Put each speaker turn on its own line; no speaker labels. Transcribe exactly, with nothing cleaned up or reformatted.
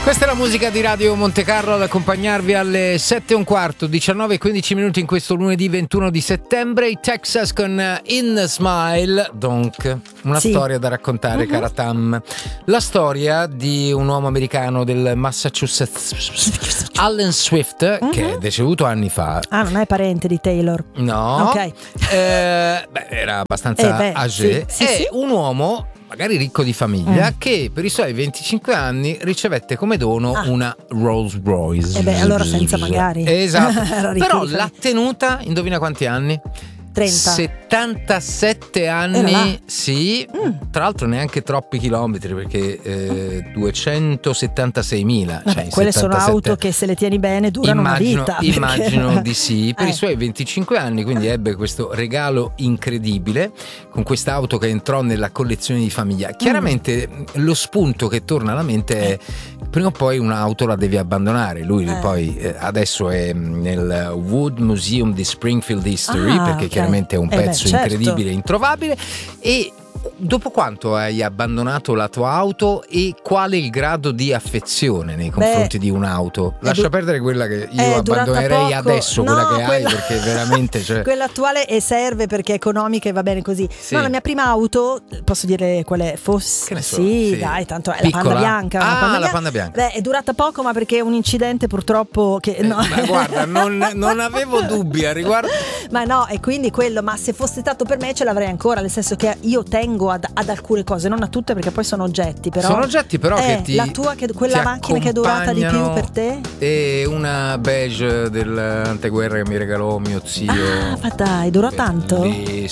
Questa è la musica di Radio Monte Carlo ad accompagnarvi alle sette e un quarto, diciannove e quindici minuti in questo lunedì ventuno di settembre. I Texas con In Smile. Donc, una
Sì.
storia da raccontare,
Mhm.
cara Tam. La storia di un uomo americano del Massachusetts, Allen Swift,
Mhm.
che è deceduto anni fa.
Ah, non è parente di Taylor.
No,
Ok.
eh, beh, era abbastanza
Eh beh,
âgé.
sì, sì,
è
sì.
un uomo magari ricco di famiglia
Mm.
che per i suoi venticinque anni ricevette come dono
Ah.
una Rolls Royce.
Eh beh, allora senza magari.
Esatto.
Era ricco
Però
di
l'ha
famiglia.
tenuta, indovina quanti anni?
trenta.
settantasette
Era
anni,
là.
sì,
Mm.
tra l'altro neanche troppi chilometri perché eh, duecentosettantaseimila.
Vabbè,
cioè in
quelle sono
settantasette
auto che se le tieni bene durano
Immagino,
una vita.
immagino
perché-
di sì. Per
Eh.
i suoi venticinque anni, quindi ebbe questo regalo incredibile con questa auto che entrò nella collezione di famiglia. Chiaramente lo spunto che torna alla mente è prima o poi un'auto la devi abbandonare. Lui
Eh.
poi eh, adesso è nel Wood Museum di Springfield History,
Ah,
perché
ok.
chiaramente è un
Eh beh,
pezzo
certo.
incredibile, introvabile. E dopo quanto hai abbandonato la tua auto e qual è il grado di affezione nei confronti
Beh,
di un'auto?
è
Lascia
du-
perdere quella che io
è durata
abbandonerei
poco.
adesso,
No,
quella che hai,
quella-
perché veramente cioè,
quella attuale e serve perché è economica e va bene così.
Sì.
No, la mia prima auto, posso dire qual è? Fosse
Che ne so,
sì,
sì.
dai, tanto è
Piccola?
la Panda Bianca.
Ah,
la Panda
la
Bianca.
Panda Bianca.
Beh, è durata poco, ma perché un incidente purtroppo che
Eh,
no.
ma guarda, non, non avevo dubbi a riguardo.
Ma no, e quindi quello, ma se fosse stato per me ce l'avrei ancora, nel senso che io tengo ad, ad alcune cose, non a tutte perché poi sono oggetti, però
Sono oggetti però
Eh,
che ti
la tua che- quella
ti
macchina che è durata di più
accompagnano.
per te?
E una beige dell'anteguerra che mi regalò mio zio.
Ah, ma dai, dura tanto?
Bellissima.